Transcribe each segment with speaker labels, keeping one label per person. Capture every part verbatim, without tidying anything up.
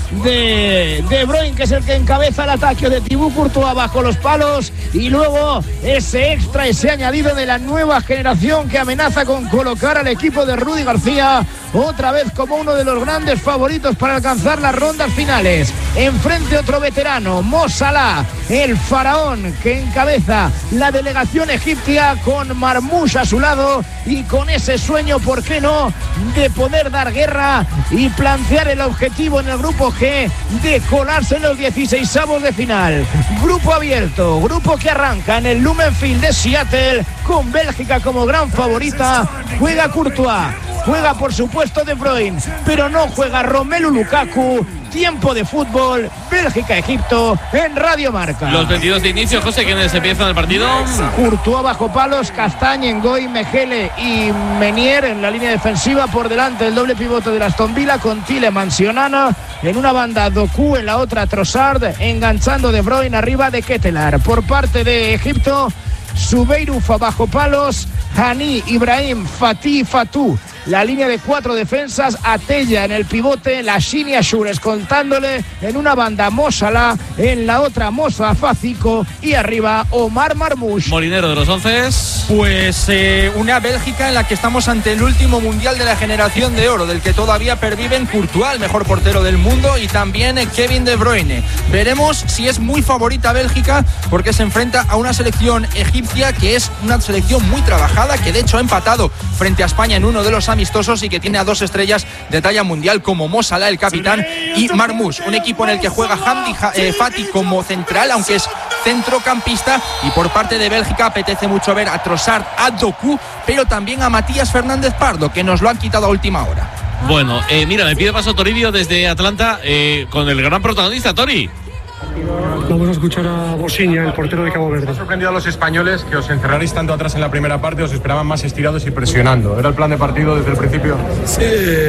Speaker 1: de De Bruyne, que es el que encabeza el ataque de Thibaut Courtois bajo los palos, y luego ese extra, ese añadido de la nueva generación que amenaza con colocar al equipo de Rudy García otra vez como uno de los grandes favoritos para alcanzar las rondas finales. Enfrente otro veterano, Mo Salah, el faraón que encabeza la delegación egipcia, con Marmoush a su lado y con ese sueño, ¿por qué no?, de poder dar guerra y plantear el objetivo en el grupo G de colarse en los dieciseisavos de final. Grupo abierto, grupo que arranca en el Lumen Field de Seattle con Bélgica como gran favorita. Juega Courtois, juega por supuesto De Bruyne, pero no juega Romelu Lukaku. Tiempo de fútbol, Bélgica-Egipto en Radio Marca.
Speaker 2: Los veintidós de inicio, José, ¿quiénes empiezan el partido?
Speaker 1: Courtois bajo palos, Castagne, Ngoy, Mejele y Menier en la línea defensiva. Por delante el doble pivote de Aston Villa con Tielemans y Onana. En una banda Doku, en la otra Trossard, enganchando De Bruyne arriba de Ketelaar. Por parte de Egipto, Zubeirufa bajo palos, Hani, Ibrahim, Fatih, Fatou. La línea de cuatro defensas, Atella en el pivote, Lashini Ashur escoltándole, en una banda Mo Salah, en la otra Mosa Facico y arriba Omar Marmoush.
Speaker 2: Molinero de los once.
Speaker 3: Pues eh, una Bélgica en la que estamos ante el último mundial de la generación de oro, del que todavía perviven Courtois, el mejor portero del mundo, y también eh, Kevin De Bruyne. Veremos si es muy favorita Bélgica, porque se enfrenta a una selección egipcia que es una selección muy trabajada, que de hecho ha empatado frente a España en uno de los amistosos y que tiene a dos estrellas de talla mundial como Mo Salah, el capitán, y Marmoush, un equipo en el que juega Hamdi eh, Fati como central, aunque es centrocampista. Y por parte de Bélgica apetece mucho ver a Trossard, a Doku, pero también a Matías Fernández Pardo, que nos lo han quitado a última hora.
Speaker 2: Bueno, eh, mira, me pide paso Toribio desde Atlanta eh, con el gran protagonista, Tori.
Speaker 4: Vamos a escuchar a Bosiña, el portero de Cabo Verde.
Speaker 5: ¿Ha sorprendido a los españoles que os encerraréis tanto atrás en la primera parte? ¿Os esperaban más estirados y presionando? ¿Era el plan de partido desde el principio?
Speaker 4: Sí,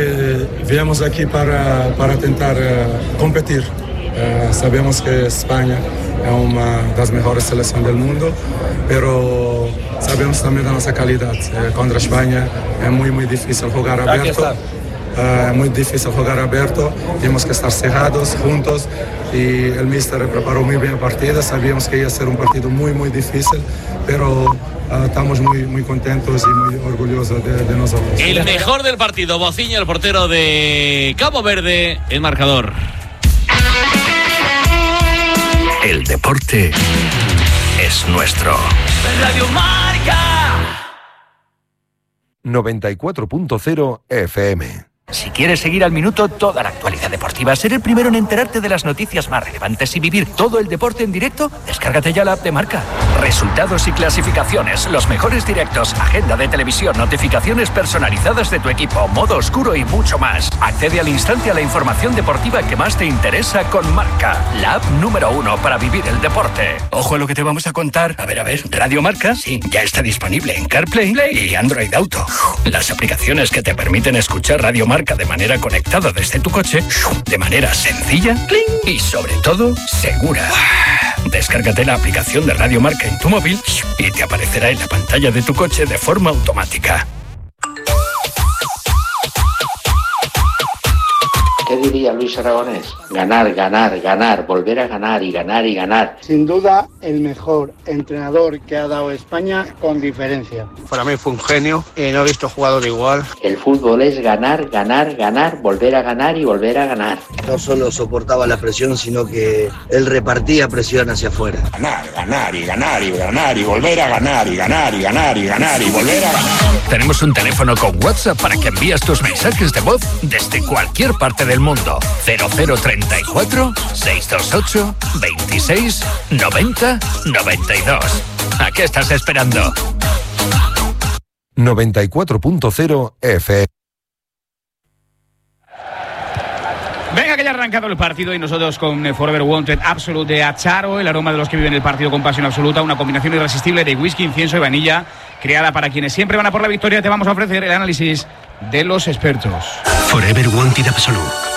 Speaker 4: viemos aquí para, para intentar uh, competir. Uh, sabemos que España es una de las mejores selecciones del mundo, pero sabemos también de nuestra calidad. Uh, contra España es muy, muy difícil jugar abierto. Es uh, muy difícil jugar abierto, tenemos que estar cerrados, juntos, y el míster preparó muy bien el partido. Sabíamos que iba a ser un partido muy, muy difícil, pero uh, estamos muy, muy contentos y muy orgullosos de, de nosotros.
Speaker 2: El mejor del partido, Bociña, el portero de Cabo Verde, el marcador.
Speaker 6: El deporte es nuestro.
Speaker 7: Radio Marca
Speaker 8: noventa y cuatro punto cero F M.
Speaker 6: Si quieres seguir al minuto toda la actualidad deportiva, ser el primero en enterarte de las noticias más relevantes y vivir todo el deporte en directo, descárgate ya la app de Marca. Resultados y clasificaciones, los mejores directos, agenda de televisión, notificaciones personalizadas de tu equipo, modo oscuro y mucho más. Accede al instante a la información deportiva que más te interesa con Marca, la app número uno para vivir el deporte. Ojo a lo que te vamos a contar. A ver, a ver, Radio Marca, sí, ya está disponible en CarPlay y Android Auto. Las aplicaciones que te permiten escuchar Radio Marca de manera conectada desde tu coche, de manera sencilla y sobre todo segura. Descárgate la aplicación de Radio Marca en tu móvil y te aparecerá en la pantalla de tu coche de forma automática.
Speaker 9: ¿Qué diría Luis Aragonés? Ganar, ganar, ganar, volver a ganar y ganar y ganar.
Speaker 10: Sin duda, el mejor entrenador que ha dado España con diferencia.
Speaker 11: Para mí fue un genio y no he visto jugador igual.
Speaker 9: El fútbol es ganar, ganar, ganar, volver a ganar y volver a ganar.
Speaker 12: No solo soportaba la presión, sino que él repartía presión hacia afuera.
Speaker 13: Ganar, ganar y ganar y ganar y volver a ganar y ganar y ganar y ganar y volver a ganar.
Speaker 6: Tenemos un teléfono con WhatsApp para que envíes tus mensajes de voz desde cualquier parte del mundo. cero cero treinta y cuatro, seiscientos veintiocho, veintiséis, noventa, noventa y dos. ¿A qué estás esperando?
Speaker 8: noventa y cuatro punto cero F M.
Speaker 14: Venga, que ya ha arrancado el partido y nosotros con Forever Wanted Absolute de Acharo, el aroma de los que viven el partido con pasión absoluta, una combinación irresistible de whisky, incienso y vainilla, creada para quienes siempre van a por la victoria. Te vamos a ofrecer el análisis de los expertos.
Speaker 15: Forever Wanted Absolute.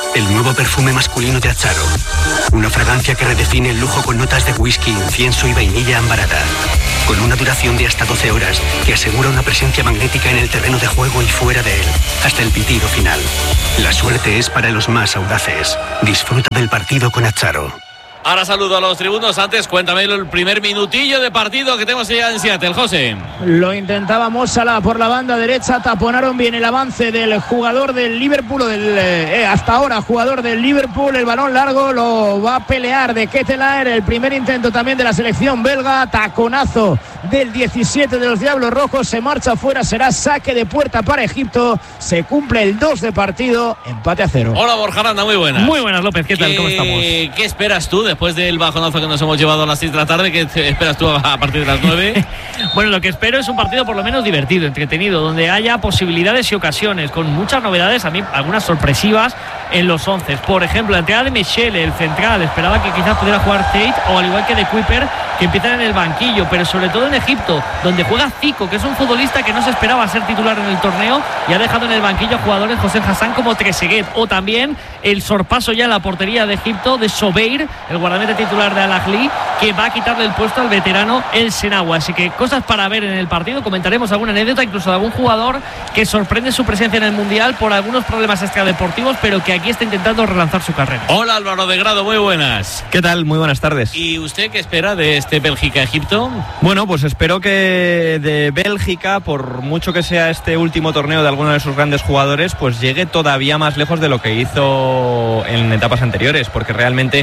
Speaker 15: el nuevo perfume masculino de Acharo. Una fragancia que redefine el lujo con notas de whisky, incienso y vainilla ambarada. Con una duración de hasta doce horas que asegura una presencia magnética en el terreno de juego y fuera de él, hasta el pitido final. La suerte es para los más audaces. Disfruta del partido con Acharo.
Speaker 2: Ahora saludo a los tribunos. Antes, cuéntame el primer minutillo de partido que tenemos ya en Seattle, José.
Speaker 1: Lo intentaba Mo Salah por la banda derecha, taponaron bien el avance del jugador del Liverpool, o del, eh, hasta ahora jugador del Liverpool. El balón largo lo va a pelear de Ketelaere, el primer intento también de la selección belga. Taconazo del diecisiete de los Diablos Rojos, se marcha fuera, será saque de puerta para Egipto. Se cumple el dos de partido, empate a cero.
Speaker 2: Hola Borja Aranda, muy buenas.
Speaker 16: Muy buenas, López, ¿qué tal? ¿Cómo estamos?
Speaker 2: ¿Qué esperas tú después del bajonazo que nos hemos llevado a las seis de la tarde? ¿Qué esperas tú a partir de las nueve?
Speaker 16: Bueno, lo que espero es un partido por lo menos divertido, entretenido, donde haya posibilidades y ocasiones, con muchas novedades, a mí algunas sorpresivas en los once. Por ejemplo, la entrada de Michele, el central, esperaba que quizás pudiera jugar Tate, o al igual que de Kuiper, que empiezan en el banquillo, pero sobre todo en Egipto, donde juega Zico, que es un futbolista que no se esperaba ser titular en el torneo y ha dejado en el banquillo a jugadores José Hassan como Trezeguet, o también el sorpaso ya en la portería de Egipto de Sobeir, el guardameta titular de Al Ahly, que va a quitarle el puesto al veterano El Senawi. Así que cosas para ver en el partido, comentaremos alguna anécdota, incluso de algún jugador que sorprende su presencia en el Mundial por algunos problemas extradeportivos, pero que aquí está intentando relanzar su carrera.
Speaker 2: Hola Álvaro de Grado, muy buenas.
Speaker 17: ¿Qué tal? Muy buenas tardes.
Speaker 2: ¿Y usted qué espera de este Bélgica-Egipto?
Speaker 17: Bueno, pues espero que de Bélgica, por mucho que sea este último torneo de alguno de sus grandes jugadores, pues llegue todavía más lejos de lo que hizo en etapas anteriores, porque realmente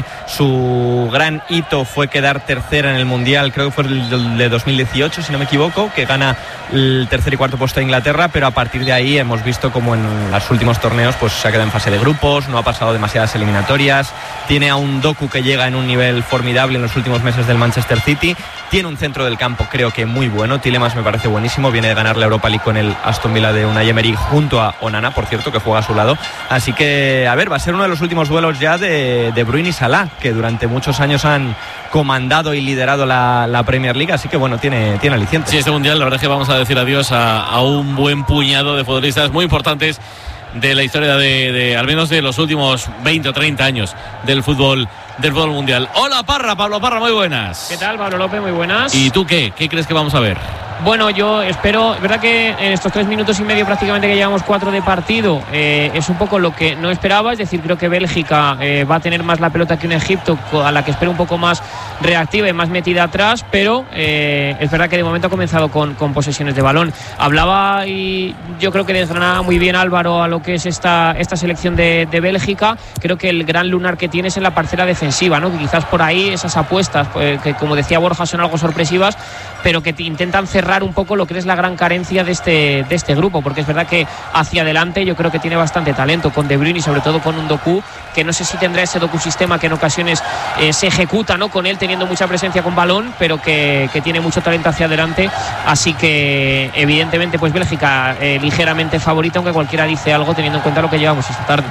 Speaker 17: su gran hito fue quedar tercera en el Mundial, creo que fue el de dos mil dieciocho, si no me equivoco, que gana el tercer y cuarto puesto a Inglaterra, pero a partir de ahí hemos visto como en los últimos torneos pues se ha quedado en fase de grupos, no ha pasado demasiadas eliminatorias, tiene a un Doku que llega en un nivel formidable en los últimos meses del Manchester City, tiene un centro del campo creo que muy bueno, Tielemans me parece buenísimo, viene de ganar la Europa League con el Aston Villa de Unai Emery junto a Onana, por cierto, que juega a su lado, así que a ver, va a ser uno de los últimos duelos ya de De Bruyne y Salah, que durante muchos años han comandado y liderado la, la Premier League, así que bueno, tiene, tiene aliciente.
Speaker 2: Sí, este Mundial la verdad es que vamos a decir adiós a, a un buen puñado de futbolistas muy importantes de la historia de, de al menos de los últimos veinte o treinta años del fútbol del fútbol mundial. Hola Parra, Pablo Parra, muy buenas.
Speaker 18: ¿Qué tal, Pablo López? Muy buenas.
Speaker 2: ¿Y tú qué? ¿Qué crees que vamos a ver?
Speaker 18: Bueno, yo espero, es verdad que en estos tres minutos y medio prácticamente que llevamos cuatro de partido eh, es un poco lo que no esperaba, es decir, creo que Bélgica eh, va a tener más la pelota que un Egipto, a la que espero un poco más reactiva y más metida atrás, pero eh, es verdad que de momento ha comenzado con, con posesiones de balón. Hablaba y yo creo que desgranaba muy bien Álvaro a lo que es esta, esta selección de, de Bélgica. Creo que el gran lunar que tiene es en la parcela defensiva, ¿no? Que quizás por ahí esas apuestas, pues, que como decía Borja, son algo sorpresivas, pero que intentan cerrar un poco lo que es la gran carencia de este, de este grupo, porque es verdad que hacia adelante yo creo que tiene bastante talento con De Bruyne y sobre todo con un Doku, que no sé si tendrá ese Doku sistema que en ocasiones eh, se ejecuta, ¿no? Con él teniendo mucha presencia con balón, pero que, que tiene mucho talento hacia adelante, así que evidentemente pues Bélgica eh, ligeramente favorita, aunque cualquiera dice algo teniendo en cuenta lo que llevamos esta tarde.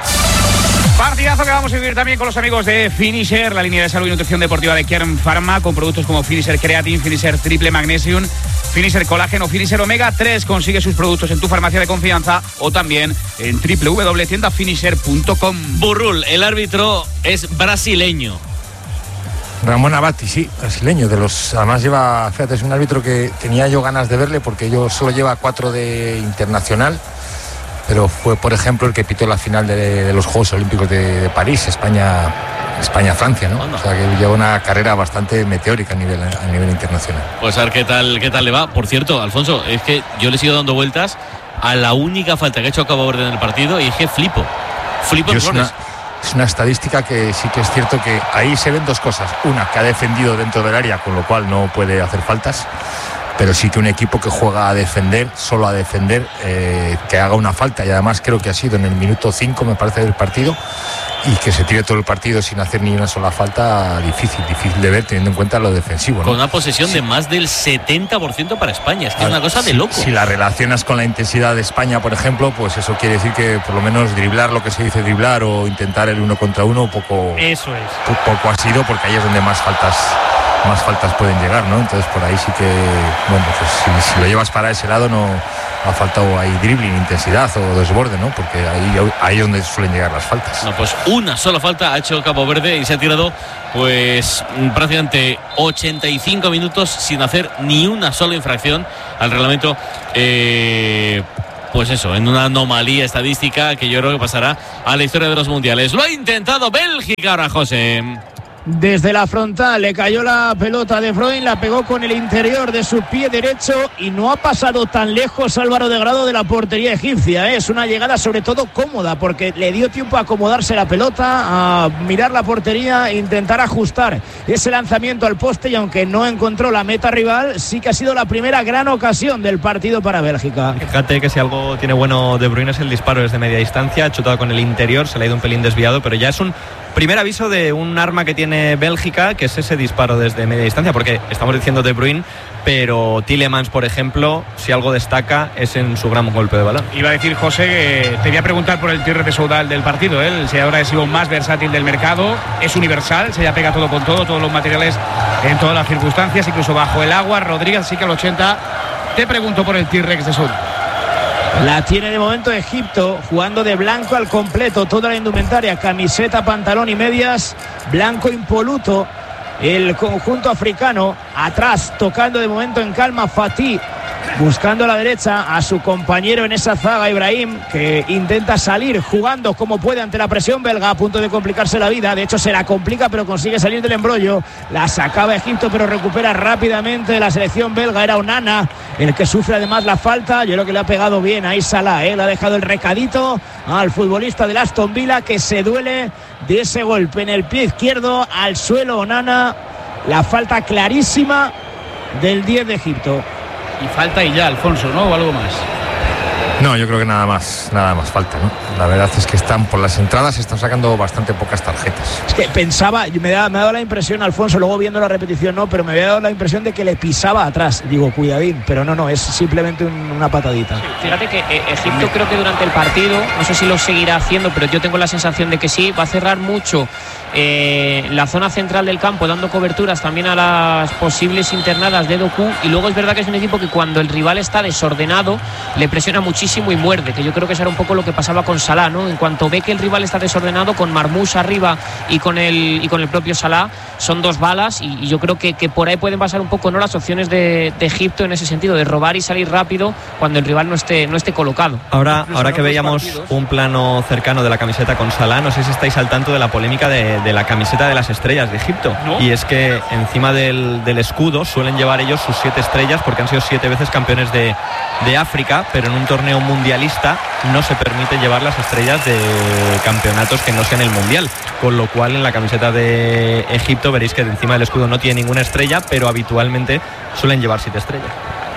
Speaker 14: Partidazo que vamos a vivir también con los amigos de Finisher, la línea de salud y nutrición deportiva de Kern Pharma, con productos como Finisher Creatine, Finisher Triple Magnesium, Finisher Colágeno, Finisher Omega tres. Consigue sus productos en tu farmacia de confianza o también en doble u doble u doble u punto tienda finisher punto com.
Speaker 2: Burrul, el árbitro es brasileño.
Speaker 19: Ramón Abati, sí, brasileño, de los, además lleva, fíjate, es un árbitro que tenía yo ganas de verle porque yo solo lleva cuatro de internacional, pero fue, por ejemplo, el que pitó la final de, de los Juegos Olímpicos de, de París, España, España-Francia, ¿no? O sea, que lleva una carrera bastante meteórica a nivel, a nivel internacional.
Speaker 2: Pues a ver qué tal, qué tal le va. Por cierto, Alfonso, es que yo le sigo dando vueltas a la única falta que ha hecho Cabo Verde en el partido y es que flipo, flipo en flores.
Speaker 19: Es una estadística que sí que es cierto que ahí se ven dos cosas. Una, que ha defendido dentro del área, con lo cual no puede hacer faltas. Pero sí que un equipo que juega a defender, solo a defender, eh, que haga una falta, y además creo que ha sido en el minuto cinco, me parece, del partido, y que se tire todo el partido sin hacer ni una sola falta, difícil, difícil de ver teniendo en cuenta lo defensivo, ¿no?
Speaker 2: Con una posesión sí. de más del setenta por ciento para España, es que ah, es una cosa
Speaker 19: si,
Speaker 2: de loco.
Speaker 19: Si la relacionas con la intensidad de España, por ejemplo, pues eso quiere decir que por lo menos driblar lo que se dice driblar o intentar el uno contra uno, poco,
Speaker 16: eso es.
Speaker 19: poco ha sido, porque ahí es donde más faltas más faltas pueden llegar, ¿no? Entonces por ahí sí que, bueno, pues si, si lo llevas para ese lado no, ha faltado ahí dribbling, intensidad o desborde, ¿no? Porque ahí, ahí es donde suelen llegar las faltas.
Speaker 2: No, pues una sola falta ha hecho Cabo Verde y se ha tirado pues prácticamente ochenta y cinco minutos sin hacer ni una sola infracción al reglamento. Eh, pues eso, en una anomalía estadística que yo creo que pasará a la historia de los mundiales. Lo ha intentado Bélgica ahora, José.
Speaker 1: Desde la frontal le cayó la pelota de Bruyne, la pegó con el interior de su pie derecho y no ha pasado tan lejos Álvaro de Grado de la portería egipcia, ¿eh? Es una llegada sobre todo cómoda porque le dio tiempo a acomodarse la pelota, a mirar la portería e intentar ajustar ese lanzamiento al poste, y aunque no encontró la meta rival, sí que ha sido la primera gran ocasión del partido para Bélgica.
Speaker 17: Fíjate que si algo tiene bueno De Bruyne es el disparo desde media distancia, ha chutado con el interior, se le ha ido un pelín desviado, pero ya es un primer aviso de un arma que tiene Bélgica, que es ese disparo desde media distancia, porque estamos diciendo De Bruyne, pero Tielemans, por ejemplo, si algo destaca es en su gran golpe de balón.
Speaker 14: Iba a decir, José, que te voy a preguntar por el Tirre de Soudal del partido, ¿eh? El jugador adhesivo más versátil del mercado, es universal, se ya pega todo con todo, todos los materiales en todas las circunstancias, incluso bajo el agua. Rodríguez, sí que al ochenta te pregunto por el T-Rex de Soudal.
Speaker 1: La tiene de momento Egipto, jugando de blanco al completo, toda la indumentaria, camiseta, pantalón y medias, blanco impoluto. El conjunto africano, atrás, tocando de momento en calma Fatih, buscando a la derecha a su compañero en esa zaga, Ibrahim, que intenta salir jugando como puede ante la presión belga, a punto de complicarse la vida. De hecho se la complica, pero consigue salir del embrollo. La sacaba Egipto, pero recupera rápidamente la selección belga. Era Onana el que sufre además la falta. Yo creo que le ha pegado bien ahí Salah, ¿eh? Le ha dejado el recadito al futbolista del Aston Villa, que se duele de ese golpe en el pie izquierdo al suelo. Onana, la falta clarísima del diez de Egipto.
Speaker 14: Y falta y ya, Alfonso, ¿no? O algo más.
Speaker 19: No, yo creo que nada más, nada más falta, ¿no? La verdad es que están por las entradas, están sacando bastante pocas tarjetas.
Speaker 1: Es que pensaba, me da, me ha dado la impresión, Alfonso, luego viendo la repetición no, pero me había dado la impresión de que le pisaba atrás. Digo, cuidadín, pero no, no, es simplemente un, una patadita.
Speaker 18: Sí, fíjate que eh, Egipto creo que durante el partido, no sé si lo seguirá haciendo, pero yo tengo la sensación de que sí, va a cerrar mucho eh, la zona central del campo, dando coberturas también a las posibles internadas de Doku. Y luego es verdad que es un equipo que cuando el rival está desordenado, le presiona muchísimo y muerde, que yo creo que eso era un poco lo que pasaba con Salah, ¿no? En cuanto ve que el rival está desordenado, con Marmoush arriba y con el y con el propio Salah, son dos balas, y, y yo creo que, que por ahí pueden pasar un poco, ¿no?, las opciones de, de Egipto en ese sentido, de robar y salir rápido cuando el rival no esté no esté colocado.
Speaker 17: Ahora, ahora que veíamos un plano cercano de la camiseta con Salah, no sé si estáis al tanto de la polémica de, de la camiseta de las estrellas de Egipto, ¿no? Y es que encima del, del escudo suelen llevar ellos sus siete estrellas, porque han sido siete veces campeones de, de África, pero en un torneo mundialista no se permite llevar las estrellas de campeonatos que no sean el mundial, con lo cual en la camiseta de Egipto veréis que encima del escudo no tiene ninguna estrella, pero habitualmente suelen llevar siete estrellas.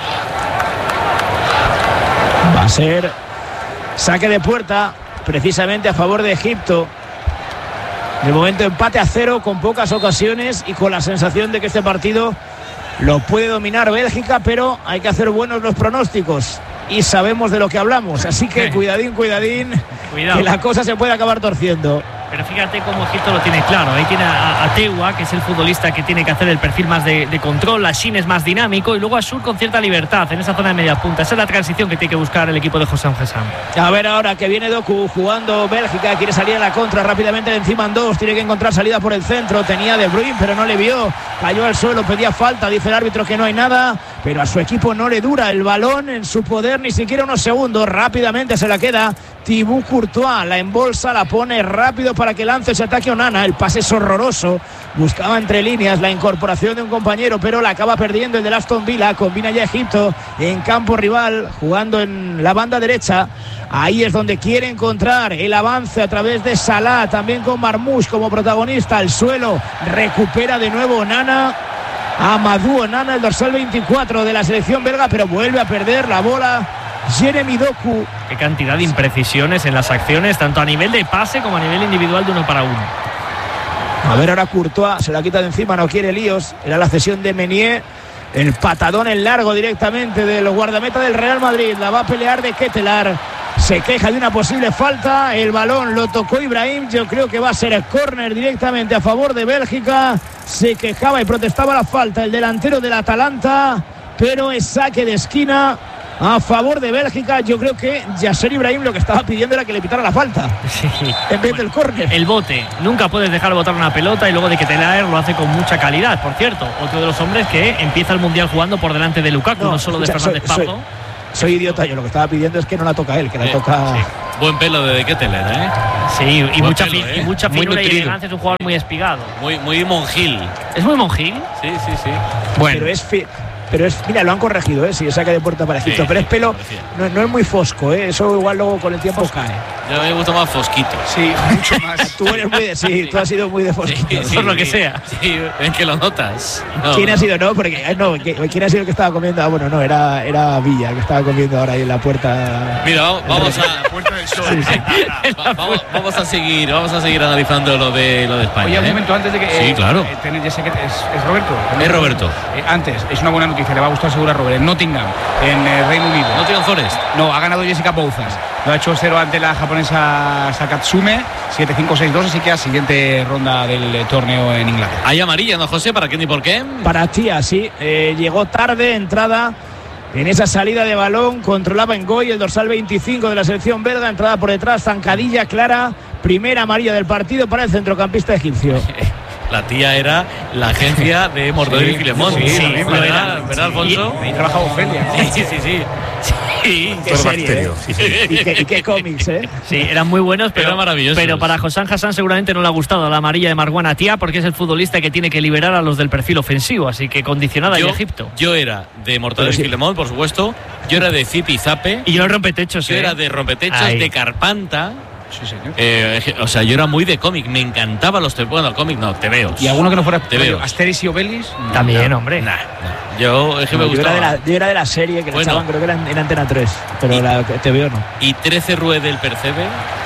Speaker 1: Va a ser saque de puerta precisamente a favor de Egipto. De momento empate a cero, con pocas ocasiones y con la sensación de que este partido lo puede dominar Bélgica, pero hay que hacer buenos los pronósticos y sabemos de lo que hablamos, así que cuidadín, cuidadín, Cuidado. Que la cosa se puede acabar torciendo.
Speaker 16: Pero fíjate cómo Egipto lo tiene claro. Ahí tiene a, a Tewa, que es el futbolista que tiene que hacer el perfil más de, de control. A Shin es más dinámico. Y luego a Sur con cierta libertad en esa zona de media punta. Esa es la transición que tiene que buscar el equipo de José Ángel.
Speaker 1: A ver ahora que viene Doku jugando Bélgica. Quiere salir a la contra rápidamente de encima en dos. Tiene que encontrar salida por el centro. Tenía De Bruyne, pero no le vio. Cayó al suelo, pedía falta. Dice el árbitro que no hay nada. Pero a su equipo no le dura el balón en su poder ni siquiera unos segundos. Rápidamente se la queda Thibaut Courtois. La embolsa, la pone rápido para que lance ese ataque Onana. El pase es horroroso. Buscaba entre líneas la incorporación de un compañero, pero la acaba perdiendo el del Aston Villa. Combina ya Egipto en campo rival, jugando en la banda derecha. Ahí es donde quiere encontrar el avance a través de Salah, también con Marmoush como protagonista. Al suelo, recupera de nuevo Onana. Amadou Onana, el dorsal veinticuatro de la selección belga, pero vuelve a perder la bola Jeremy Doku.
Speaker 16: Qué cantidad de imprecisiones en las acciones, tanto a nivel de pase como a nivel individual de uno para uno.
Speaker 1: A ver ahora Courtois, se la quita de encima, no quiere líos. Era la cesión de Meunier. El patadón en largo directamente del guardameta del Real Madrid. La va a pelear de Ketelaar. Se queja de una posible falta. El balón lo tocó Ibrahim. Yo creo que va a ser córner directamente a favor de Bélgica. Se quejaba y protestaba la falta el delantero del Atalanta, pero es saque de esquina a favor de Bélgica. Yo creo que Yasser Ibrahim lo que estaba pidiendo era que le pitara la falta,
Speaker 16: sí,
Speaker 1: en vez del córner.
Speaker 16: El bote, nunca puedes dejar botar una pelota, y luego de que Ketelaere lo hace con mucha calidad, por cierto, otro de los hombres que empieza el Mundial jugando por delante de Lukaku, no, no solo de Fernández
Speaker 1: soy,
Speaker 16: Pardo.
Speaker 1: Soy, soy idiota, yo lo que estaba pidiendo es que no la toca él, que la
Speaker 2: sí,
Speaker 1: toca...
Speaker 2: Sí. Buen pelo de Ketelaere, ¿eh?
Speaker 16: Sí, y mucha,
Speaker 2: pelo,
Speaker 16: fi-
Speaker 2: ¿eh?
Speaker 16: y mucha
Speaker 2: Muy
Speaker 16: finura y
Speaker 2: nutrido.
Speaker 16: elegancia, es un jugador muy espigado.
Speaker 2: Muy, muy monjil.
Speaker 16: ¿Es muy monjil?
Speaker 2: Sí, sí, sí.
Speaker 1: Bueno. Pero es... Fi- Pero es, mira, lo han corregido, ¿eh? Si es saque de puerta para Egipto.
Speaker 2: Sí,
Speaker 1: pero
Speaker 2: sí,
Speaker 1: es pelo, no, no es muy fosco, ¿eh? Eso igual luego con el tiempo fosco. cae.
Speaker 2: Yo me gusta más fosquito.
Speaker 14: Sí, mucho más.
Speaker 1: Tú eres muy de, sí, tú has sido muy de fosquito.
Speaker 2: Sí, sí,
Speaker 16: por lo que
Speaker 2: sí,
Speaker 16: sea.
Speaker 2: Sí, es que lo notas. No,
Speaker 1: ¿Quién
Speaker 2: no.
Speaker 1: ha sido? No, porque no, ¿quién ha sido el que estaba comiendo? Ah, bueno, no, era, era Villa, que estaba comiendo ahora ahí en la puerta.
Speaker 2: Mira, vamos, vamos a
Speaker 14: La puerta del sol.
Speaker 1: Sí, sí.
Speaker 2: va- vamos, vamos a seguir, vamos a seguir analizando lo de lo de España.
Speaker 14: Oye, un
Speaker 2: ¿eh?
Speaker 14: momento antes de que.
Speaker 2: Sí,
Speaker 14: eh,
Speaker 2: claro.
Speaker 14: eh, tener- ya sé que es, es Roberto.
Speaker 2: Es Roberto.
Speaker 14: Eh, antes, es una buena noticia, le va a gustar seguro a Robert. En Nottingham, en eh, Reino Unido.
Speaker 2: Nottingham Forest.
Speaker 14: No, ha ganado Jessica Bouzas. Lo ha hecho cero ante la japonesa Sakatsume, siete cinco seis dos, así que a siguiente ronda del eh, torneo en Inglaterra.
Speaker 2: Hay amarilla, ¿no, José? ¿Para quién y por qué?
Speaker 1: Para Tía, sí. Eh, llegó tarde, entrada en esa salida de balón. Controlaba en Goy, el dorsal veinticinco de la selección belga. Entrada por detrás, zancadilla clara. Primera amarilla del partido para el centrocampista egipcio.
Speaker 2: La tía era la agencia de Mortadelo y Filemón.
Speaker 14: sí, sí,
Speaker 2: ¿verdad?
Speaker 14: lo
Speaker 2: ¿Verdad, ¿verdad, Alfonso?
Speaker 14: Ahí trabajaba Ofelia.
Speaker 2: Sí, sí, sí. sí. Sí.
Speaker 1: Qué serie, ¿eh? Y qué, y qué cómics, ¿eh?
Speaker 16: Sí, eran muy buenos, pero,
Speaker 2: Eran maravillosos.
Speaker 16: pero para Josán Hassan seguramente no le ha gustado la amarilla de Marwan Atia, porque es el futbolista que tiene que liberar a los del perfil ofensivo, así que condicionada
Speaker 2: Yo,
Speaker 16: y Egipto.
Speaker 2: yo era de Mortadelo y
Speaker 1: sí.
Speaker 2: Filemón, por supuesto. Yo era de Zipi y Zape.
Speaker 16: Y yo el rompetechos,
Speaker 2: Yo
Speaker 16: ¿eh?
Speaker 2: era de Rompetechos,
Speaker 16: Ahí.
Speaker 2: de Carpanta.
Speaker 14: Sí, señor.
Speaker 2: Eh, o sea, yo era muy de cómic. Me encantaba los te bueno, cómic no, te veo.
Speaker 14: ¿Y alguno que no fuera
Speaker 2: Te veo.
Speaker 14: Asterix y Obelis?
Speaker 16: También, hombre.
Speaker 2: Nah, nah. Yo es que me
Speaker 1: No, yo, era
Speaker 2: gustaba.
Speaker 1: de la, yo era de la serie que le
Speaker 2: Bueno.
Speaker 1: echaban, creo que era en, en Antena tres. Pero
Speaker 2: Y-
Speaker 1: la T V O no.
Speaker 2: Y trece Rue del Percebe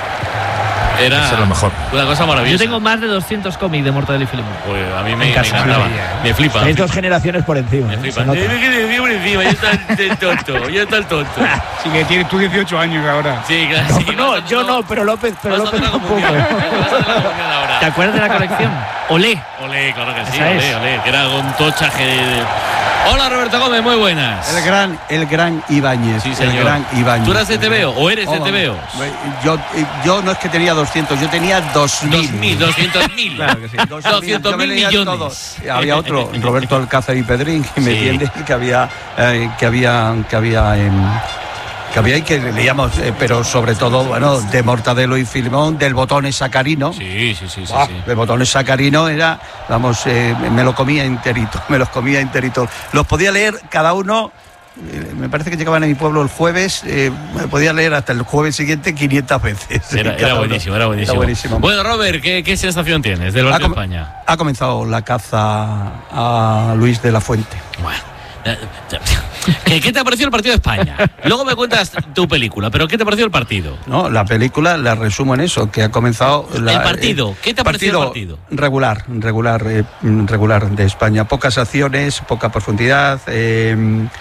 Speaker 2: era
Speaker 19: Eso es lo mejor.
Speaker 2: una cosa maravillosa.
Speaker 16: Yo tengo más de doscientos cómics de Mortadelo y Filemón.
Speaker 2: Pues a mí me,
Speaker 16: En
Speaker 2: me
Speaker 16: casa.
Speaker 2: encantaba.
Speaker 14: Maravilla, ¿eh?
Speaker 2: Me flipa.
Speaker 1: Tenéis dos generaciones por encima.
Speaker 2: Me
Speaker 1: ¿eh?
Speaker 2: flipa.
Speaker 1: Se nota.
Speaker 2: Por encima, ya está el tonto. Ya está el tonto.
Speaker 14: Sí, que tienes tú dieciocho años ahora.
Speaker 2: Sí, claro. sí,
Speaker 1: No,
Speaker 2: vas a-
Speaker 1: yo no, pero López, pero
Speaker 2: vas a
Speaker 1: López
Speaker 2: hacer la
Speaker 1: tampoco.
Speaker 2: comunión. Vas a hacer la comunión ahora.
Speaker 16: ¿Te acuerdas de la colección? Olé.
Speaker 2: Olé, claro que sí,
Speaker 16: Esa
Speaker 2: olé,
Speaker 16: es.
Speaker 2: olé. Que era un tochaje de... Hola, Roberto Gómez, muy buenas.
Speaker 20: El gran, el gran Ibáñez.
Speaker 2: Sí, señor.
Speaker 20: El gran Ibáñez.
Speaker 2: ¿Tú eras de T V O o eres de
Speaker 20: Oh,
Speaker 2: T V O?
Speaker 20: Yo, yo no es que tenía doscientos, yo tenía dos mil.
Speaker 2: Dos mil, doscientos mil.
Speaker 20: Claro que sí.
Speaker 2: Doscientos
Speaker 20: Yo me
Speaker 2: mil
Speaker 20: leía
Speaker 2: millones.
Speaker 20: todo. Había otro, Roberto Alcázar y Pedrín, que me
Speaker 2: Sí.
Speaker 20: entiende, que había, eh, que había, que había, em, que había y que leíamos, eh, pero sobre todo, bueno, de Mortadelo y Filemón, del Botones Sacarino.
Speaker 2: Sí, sí, sí, sí.
Speaker 20: Buah,
Speaker 2: sí.
Speaker 20: de Botones Sacarino era, vamos, eh, me lo comía enterito, me los comía enterito. Los podía leer cada uno, eh, me parece que llegaban a mi pueblo el jueves, eh, me podía leer hasta el jueves siguiente quinientas veces.
Speaker 2: Era,
Speaker 20: Cada
Speaker 2: era
Speaker 20: uno.
Speaker 2: buenísimo, era buenísimo.
Speaker 20: Era buenísimo.
Speaker 2: Bueno, Robert, ¿qué, qué sensación tienes del
Speaker 20: Ha,
Speaker 2: Barrio
Speaker 20: com-
Speaker 2: España?
Speaker 20: ha comenzado la caza a Luis de la Fuente.
Speaker 2: Bueno. eh, ¿Qué, ¿Qué te ha parecido el partido de España? Luego me cuentas tu película, pero ¿qué te ha parecido el partido?
Speaker 20: No, la película la resumo en eso, que ha comenzado la,
Speaker 2: El partido,
Speaker 20: eh,
Speaker 2: ¿qué te ha parecido el partido?
Speaker 20: Regular, regular, eh, regular de España. Pocas acciones, poca profundidad, eh,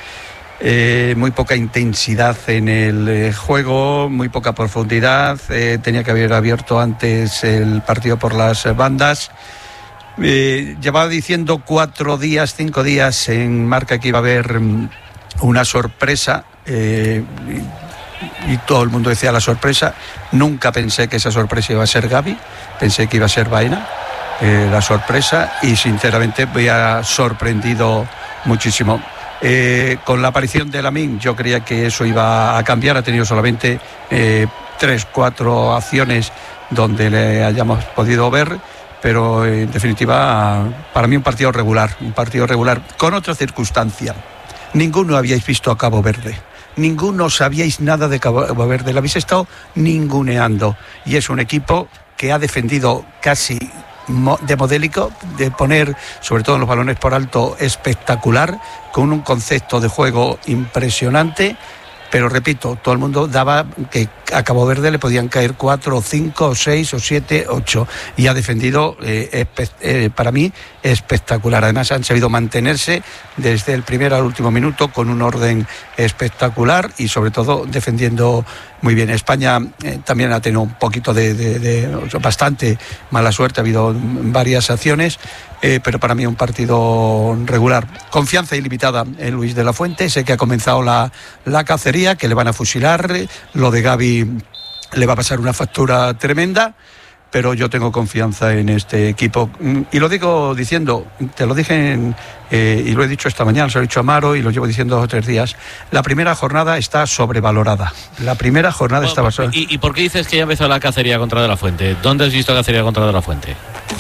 Speaker 20: eh, muy poca intensidad en el eh, juego, muy poca profundidad. Eh, tenía que haber abierto antes el partido por las eh, bandas. Eh, llevaba diciendo cuatro días, cinco días en Marca que iba a haber mm, una sorpresa. Eh, y, y todo el mundo decía la sorpresa. Nunca pensé que esa sorpresa iba a ser Gavi, pensé que iba a ser Baena, eh, la sorpresa, y sinceramente me ha sorprendido muchísimo. Eh, con la aparición de Lamine yo creía que eso iba a cambiar. Ha tenido solamente eh, tres, cuatro acciones donde le hayamos podido ver, pero en definitiva para mí un partido regular, un partido regular con otra circunstancia. Ninguno habíais visto a Cabo Verde, ninguno sabíais nada de Cabo Verde, lo habéis estado ninguneando, y es un equipo que ha defendido casi de modélico, de poner sobre todo los balones por alto espectacular, con un concepto de juego impresionante. Pero repito, todo el mundo daba que a Cabo Verde le podían caer cuatro, o cinco, o seis, o siete, ocho. Y ha defendido, eh, espe- eh, para mí, espectacular. Además, han sabido mantenerse desde el primer al último minuto con un orden espectacular y, sobre todo, defendiendo muy bien. España eh, también ha tenido un poquito de, de, de bastante mala suerte, ha habido varias acciones, eh, pero para mí un partido regular. Confianza ilimitada en Luis de la Fuente, sé que ha comenzado la, la cacería, que le van a fusilar, lo de Gavi le va a pasar una factura tremenda, pero yo tengo confianza en este equipo. Y lo digo diciendo, te lo dije en, eh, y lo he dicho esta mañana, se lo he dicho a Amaro y lo llevo diciendo dos o tres días. La primera jornada está sobrevalorada. La primera jornada
Speaker 2: bueno,
Speaker 20: está sobrevalorada.
Speaker 2: ¿Y, ¿Y por qué dices que ya empezó la cacería contra De la Fuente? ¿Dónde has visto cacería contra De la Fuente?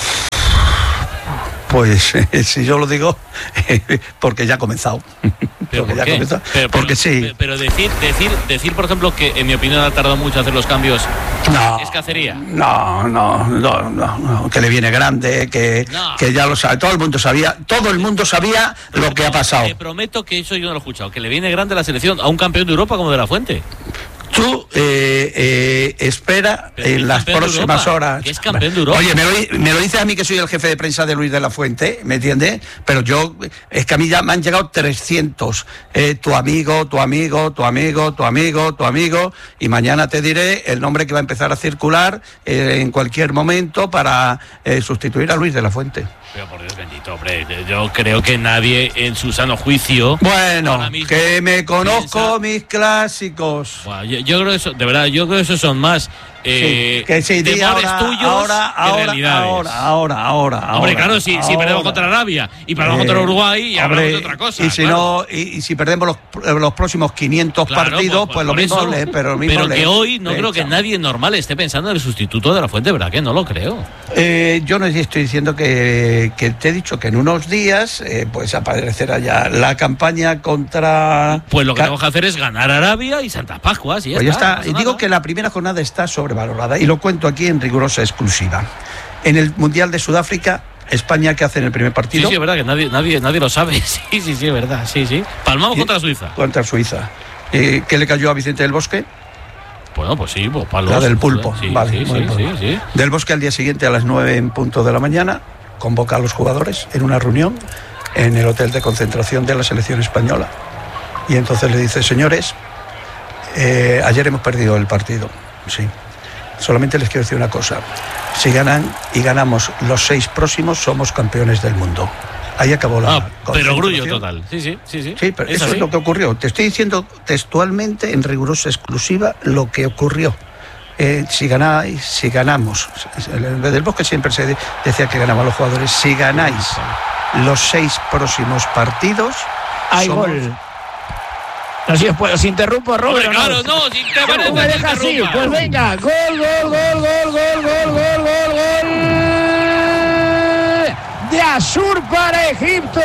Speaker 20: Pues eh, si yo lo digo, eh, porque ya ha comenzado.
Speaker 2: ¿Pero
Speaker 20: porque
Speaker 2: por
Speaker 20: ya
Speaker 2: qué?
Speaker 20: ha comenzado.
Speaker 2: Pero,
Speaker 20: porque
Speaker 2: pero,
Speaker 20: sí.
Speaker 2: Pero decir, decir, decir, por ejemplo, que en mi opinión ha tardado mucho en hacer los cambios,
Speaker 20: no,
Speaker 2: ¿es cacería?
Speaker 20: No, no, no, no, no, que le viene grande, que, no. que ya lo sabe. Todo el mundo sabía, todo el mundo sabía lo que
Speaker 2: no,
Speaker 20: ha pasado.
Speaker 2: Te prometo que eso yo no lo he escuchado, que le viene grande la selección a un campeón de Europa como De la Fuente.
Speaker 20: Tú eh, eh, espera Pero en las próximas horas.
Speaker 2: Es campeón de Europa.
Speaker 20: Oye, me lo, me lo dices a mí que soy el jefe de prensa de Luis de la Fuente, ¿me entiendes? Pero yo, es que a mí ya me han llegado trescientos. Eh, tu amigo, tu amigo, tu amigo, tu amigo, tu amigo. Y mañana te diré el nombre que va a empezar a circular eh, en cualquier momento para eh, sustituir a Luis de la Fuente.
Speaker 2: Pero por Dios bendito, hombre, yo creo que nadie en su sano juicio.
Speaker 20: Bueno, que me conozco piensa... mis clásicos.
Speaker 2: Bueno, yo, yo creo que eso, de verdad, yo creo que esos son más eh,
Speaker 20: sí, que sí,
Speaker 2: temores
Speaker 20: ahora,
Speaker 2: tuyos
Speaker 20: ahora, ahora,
Speaker 2: que realidades.
Speaker 20: Ahora, ahora, ahora.
Speaker 2: Hombre,
Speaker 20: ahora,
Speaker 2: claro, si,
Speaker 20: ahora,
Speaker 2: si perdemos contra Arabia y perdemos
Speaker 20: eh,
Speaker 2: contra Uruguay, y hablamos de otra cosa.
Speaker 20: Y si
Speaker 2: claro.
Speaker 20: no, y, y si perdemos los, los próximos quinientos
Speaker 2: claro,
Speaker 20: partidos,
Speaker 2: pues,
Speaker 20: pues lo mismo,
Speaker 2: eso,
Speaker 20: le, pero lo mismo
Speaker 2: Pero
Speaker 20: le,
Speaker 2: que hoy no
Speaker 20: le
Speaker 2: creo que nadie normal esté pensando en el sustituto de la Fuente, ¿verdad? Que no lo creo.
Speaker 20: Eh, yo no estoy diciendo que, que te he dicho que en unos días eh, pues aparecerá ya la campaña contra.
Speaker 2: Pues lo que tengo que hacer es ganar Arabia y Santa Pascuas. Y ya
Speaker 20: pues
Speaker 2: está.
Speaker 20: Ya está. No y digo nada. Que la primera jornada está sobrevalorada y lo cuento aquí en rigurosa exclusiva. En el Mundial de Sudáfrica, España, ¿qué hace en el primer partido?
Speaker 2: Sí, sí, es verdad que nadie, nadie, nadie lo sabe. Sí, sí, sí, es verdad. Sí, sí. Palmamos contra Suiza.
Speaker 20: Contra Suiza. Eh, ¿Qué le cayó a Vicente del Bosque?
Speaker 2: Bueno, pues sí, pues palos.
Speaker 20: La del pulpo.
Speaker 2: Sí,
Speaker 20: vale,
Speaker 2: sí, sí, sí, sí.
Speaker 20: Del Bosque al día siguiente a las nueve en punto de la mañana convoca a los jugadores en una reunión en el hotel de concentración de la selección española. Y entonces le dice, señores, eh, ayer hemos perdido el partido. Sí. Solamente les quiero decir una cosa. Si ganan y ganamos los seis próximos, somos campeones del mundo. Ahí acabó la
Speaker 2: ah, pero grullo total. Sí, sí, sí, sí.
Speaker 20: Sí, pero
Speaker 2: ¿Es
Speaker 20: eso
Speaker 2: así?
Speaker 20: Es lo que ocurrió. Te estoy diciendo textualmente, en rigurosa exclusiva, lo que ocurrió. Eh, si ganáis, si ganamos, del Bosque siempre se decía que ganaban los jugadores. Si ganáis los seis próximos partidos,
Speaker 1: hay
Speaker 20: somos...
Speaker 1: gol. No, si os, puedo, os interrumpo, Robert.
Speaker 2: Hombre, claro, no, si te parece
Speaker 1: ¿Cómo me dejas así? Pues venga, gol, gol, gol, gol, gol, gol, gol, gol, gol. De Asur para Egipto.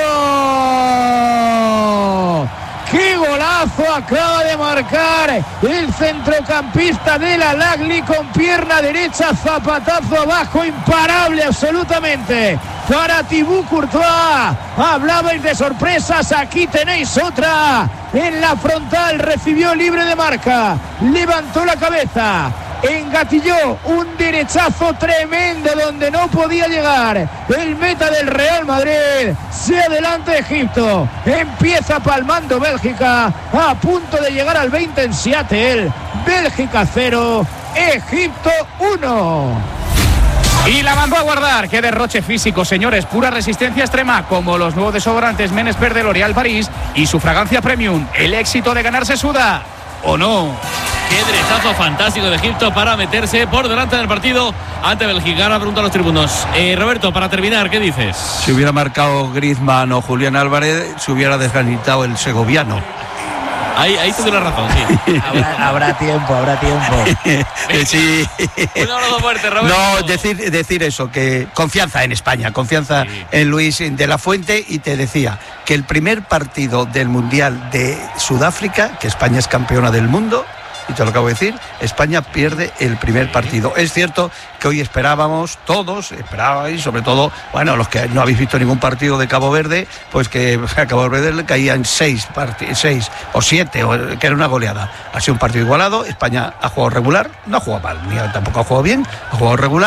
Speaker 1: ¡Qué golazo acaba de marcar el centrocampista del Al-Ahly con pierna derecha, zapatazo abajo, imparable absolutamente para Thibaut Courtois! Hablabais de sorpresas, aquí tenéis otra. En la frontal recibió libre de marca, levantó la cabeza, engatilló un derechazo tremendo donde no podía llegar el meta del Real Madrid. Se adelanta Egipto, empieza palmando Bélgica, a punto de llegar al veinte en Seattle. Bélgica cero, Egipto uno.
Speaker 14: Y la mandó a guardar. Qué derroche físico, señores. Pura resistencia extrema, como los nuevos desodorantes Men Expert de L'Oréal París y su fragancia premium. El éxito de ganarse suda, ¿o no?
Speaker 2: Qué derechazo fantástico de Egipto para meterse por delante del partido ante Bélgica. Ahora pregunto a los tribunos. Eh, Roberto, para terminar, ¿qué dices?
Speaker 20: Si hubiera marcado Griezmann o Julián Álvarez, se hubiera desganitado el segoviano.
Speaker 2: Ahí, ahí tuvieras razón, sí.
Speaker 1: Habrá, habrá tiempo, habrá tiempo.
Speaker 20: Sí.
Speaker 2: Un abrazo fuerte, Roberto.
Speaker 20: No, decir, decir eso, que confianza en España, confianza sí. en Luis de la Fuente, y te decía que el primer partido del Mundial de Sudáfrica, que España es campeona del mundo, y te lo acabo de decir, España pierde el primer partido. Es cierto que hoy esperábamos, todos esperabais, sobre todo, bueno, los que no habéis visto ningún partido de Cabo Verde, pues que a Cabo Verde le caían seis, seis o siete, o, que era una goleada. Ha sido un partido igualado, España ha jugado regular, no ha jugado mal, ni tampoco ha jugado bien, ha jugado regular,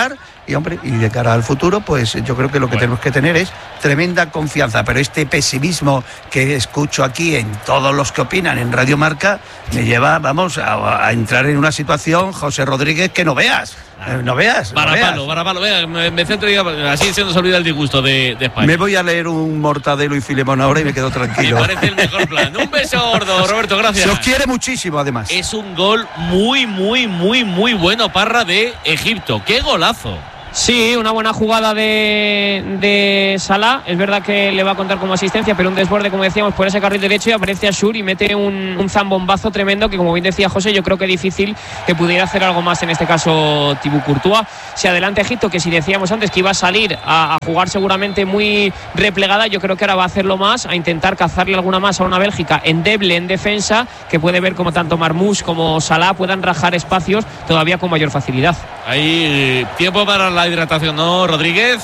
Speaker 20: Y hombre, y de cara al futuro, pues yo creo que lo que bueno. tenemos que tener es tremenda confianza, pero este pesimismo que escucho aquí en todos los que opinan en Radio Marca me lleva, vamos, a, a entrar en una situación, José Rodríguez, que no veas. Eh, no veas.
Speaker 2: Varapalo, Varapalo, vea, me, me centro y así se nos olvida el disgusto de, de España.
Speaker 20: Me voy a leer un Mortadelo y Filemón ahora y me quedo tranquilo.
Speaker 2: Me parece el mejor plan. Un beso gordo, Roberto, gracias.
Speaker 20: Se os quiere muchísimo, además.
Speaker 2: Es un gol muy, muy, muy, muy bueno, Parra, de Egipto. ¡Qué golazo!
Speaker 18: Sí, una buena jugada de, de Salah. Es verdad que le va a contar como asistencia, pero un desborde, como decíamos, por ese carril derecho y aparece Ashur y mete un, un zambombazo tremendo que, como bien decía José, yo creo que es difícil que pudiera hacer algo más, en este caso Thibaut Courtois. Se adelanta Egipto, que si decíamos antes que iba a salir a, a jugar seguramente muy replegada, yo creo que ahora va a hacerlo más, a intentar cazarle alguna más a una Bélgica endeble en defensa, que puede ver como tanto Marmoush como Salah puedan rajar espacios todavía con mayor facilidad.
Speaker 2: Hay tiempo para la hidratación, ¿no, Rodríguez?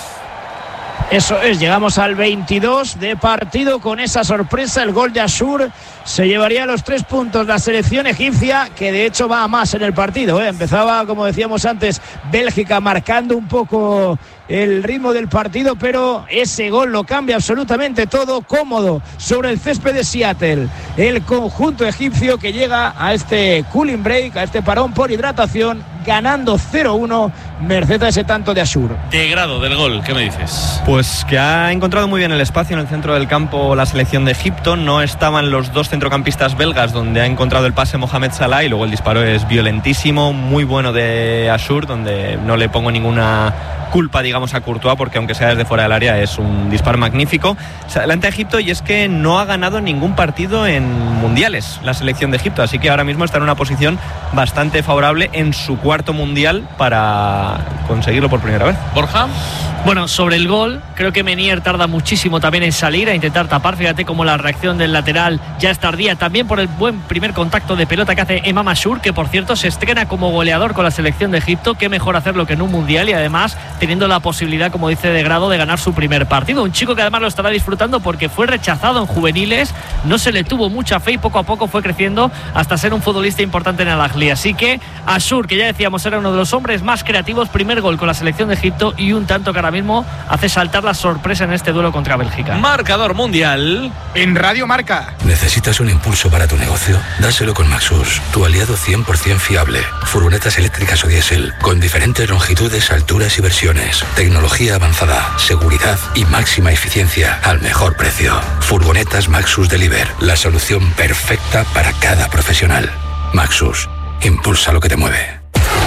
Speaker 1: Eso es, llegamos al veintidós de partido con esa sorpresa, el gol de Ashur. Se llevaría los tres puntos la selección egipcia, que de hecho va a más en el partido, ¿eh? Empezaba, como decíamos antes, Bélgica marcando un poco el ritmo del partido, pero ese gol lo cambia absolutamente todo. Cómodo sobre el césped de Seattle el conjunto egipcio, que llega a este cooling break, a este parón por hidratación, ganando cero uno, merced a ese tanto de Ashur.
Speaker 2: De grado del gol, ¿qué me dices?
Speaker 17: Pues que ha encontrado muy bien el espacio en el centro del campo la selección de Egipto. No estaban los dos centrocampistas belgas, donde ha encontrado el pase Mohamed Salah, y luego el disparo es violentísimo, muy bueno de Ashur, donde no le pongo ninguna culpa, digamos, a Courtois, porque aunque sea desde fuera del área es un disparo magnífico. Se adelanta Egipto, y es que no ha ganado ningún partido en mundiales la selección de Egipto, así que ahora mismo está en una posición bastante favorable en su cuarto mundial para conseguirlo por primera vez.
Speaker 2: Borja.
Speaker 16: Bueno, sobre el gol, creo que Menier tarda muchísimo también en salir a intentar tapar. Fíjate cómo la reacción del lateral ya es tardía, también por el buen primer contacto de pelota que hace Emam Ashur, que por cierto se estrena como goleador con la selección de Egipto. Qué mejor hacerlo que en un mundial, y además teniendo la posibilidad, como dice De Grado, de ganar su primer partido. Un chico que además lo estará disfrutando porque fue rechazado en juveniles, no se le tuvo mucha fe y poco a poco fue creciendo hasta ser un futbolista importante en el Al-Ahly. Así que Ashur, que ya decíamos era uno de los hombres más creativos, primer gol con la selección de Egipto, y un tanto que ahora mismo hace saltar la sorpresa en este duelo contra Bélgica.
Speaker 2: Marcador mundial
Speaker 3: en Radio Marca.
Speaker 21: ¿Necesitas un impulso para tu negocio? Dáselo con Maxus, tu aliado cien por ciento fiable. Furgonetas eléctricas o diésel, con diferentes longitudes, alturas y versiones. Tecnología avanzada, seguridad y máxima eficiencia al mejor precio. Furgonetas Maxus Deliver, la solución perfecta para cada profesional. Maxus, impulsa lo que te mueve.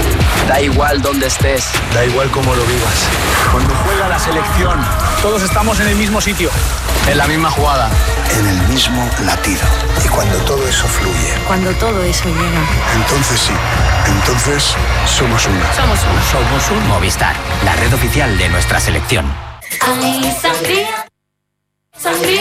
Speaker 22: Da igual donde estés,
Speaker 23: da igual cómo lo vivas.
Speaker 22: Cuando juega la selección, todos estamos en el mismo sitio, en la misma jugada,
Speaker 23: en el mismo latido. Y cuando todo eso fluye,
Speaker 24: cuando todo eso llega,
Speaker 23: entonces sí, entonces somos uno.
Speaker 24: Somos uno.
Speaker 22: Somos un Movistar, la red oficial de nuestra selección.
Speaker 24: Ay, sangría, sangría.